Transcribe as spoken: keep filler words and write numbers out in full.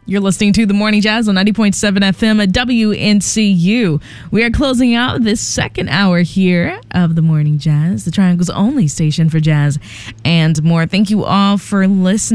You're listening to The Morning Jazz on ninety point seven F M at W N C U. We are closing out this second hour here of The Morning Jazz, the Triangle's only station for jazz and more. Thank you all for listening.